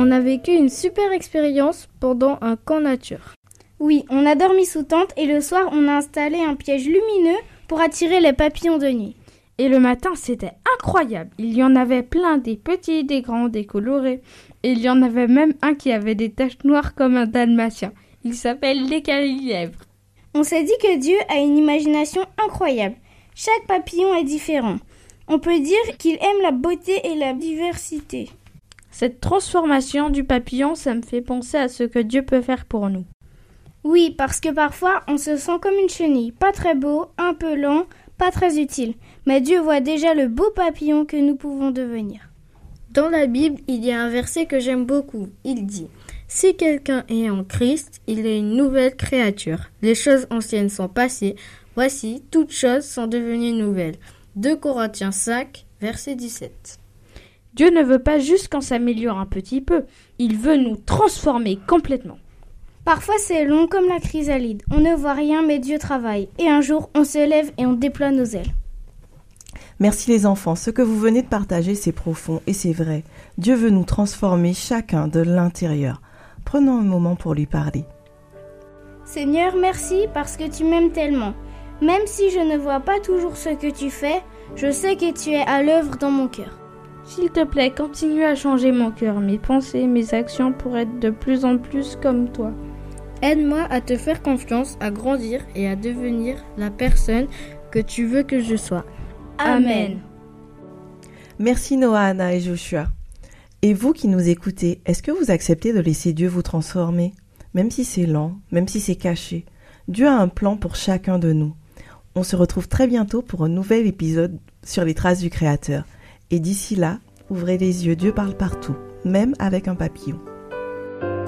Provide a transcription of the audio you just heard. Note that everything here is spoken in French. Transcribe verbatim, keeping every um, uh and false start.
On a vécu une super expérience pendant un camp nature. Oui, on a dormi sous tente et le soir, on a installé un piège lumineux pour attirer les papillons de nuit. Et le matin, c'était incroyable. Il y en avait plein, des petits, des grands, des colorés. Et il y en avait même un qui avait des taches noires comme un dalmatien. Il s'appelle l'écaille-lièvre. On s'est dit que Dieu a une imagination incroyable. Chaque papillon est différent. On peut dire qu'il aime la beauté et la diversité. Cette transformation du papillon, ça me fait penser à ce que Dieu peut faire pour nous. Oui, parce que parfois, on se sent comme une chenille. Pas très beau, un peu lent, pas très utile. Mais Dieu voit déjà le beau papillon que nous pouvons devenir. Dans la Bible, il y a un verset que j'aime beaucoup. Il dit « Si quelqu'un est en Christ, il est une nouvelle créature. Les choses anciennes sont passées. Voici, toutes choses sont devenues nouvelles. » deux Corinthiens cinq, verset dix-sept. Dieu ne veut pas juste qu'on s'améliore un petit peu. Il veut nous transformer complètement. Parfois c'est long comme la chrysalide. On ne voit rien mais Dieu travaille. Et un jour, on se lève et on déploie nos ailes. Merci les enfants, ce que vous venez de partager, c'est profond et c'est vrai. Dieu veut nous transformer chacun de l'intérieur. Prenons un moment pour lui parler. Seigneur, merci parce que tu m'aimes tellement. Même si je ne vois pas toujours ce que tu fais, je sais que tu es à l'œuvre dans mon cœur. S'il te plaît, continue à changer mon cœur, mes pensées, mes actions pour être de plus en plus comme toi. Aide-moi à te faire confiance, à grandir et à devenir la personne que tu veux que je sois. Amen. Merci Noah, Anna et Joshua. Et vous qui nous écoutez, est-ce que vous acceptez de laisser Dieu vous transformer? Même si c'est lent, même si c'est caché, Dieu a un plan pour chacun de nous. On se retrouve très bientôt pour un nouvel épisode sur les traces du Créateur. Et d'ici là, ouvrez les yeux, Dieu parle partout, même avec un papillon.